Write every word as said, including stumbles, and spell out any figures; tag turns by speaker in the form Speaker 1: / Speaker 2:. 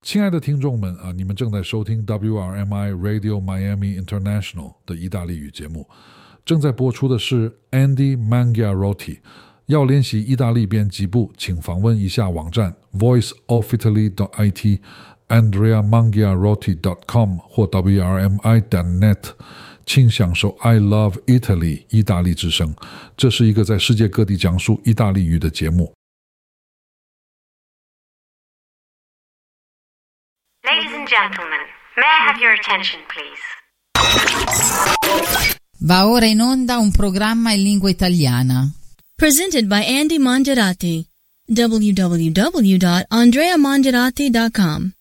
Speaker 1: 亲爱的听众们啊，你们正在收听 W R M I Radio Miami International 的意大利语节目，正在播出的是 Andy Mangiarotti。要练习意大利编辑部，请访问一下网站 voice of italy dot I T andrea mangiarotti dot com 或 W R M I dot net， 请享受 I Love Italy 意大利之声。这是一个在世界各地讲述意大利语的节目。
Speaker 2: Ladies and gentlemen, may I have your attention, please?
Speaker 3: Va ora in onda un programma in lingua italiana.
Speaker 4: Presented by Andy Mangiarotti. w w w dot andrea mangiarotti dot com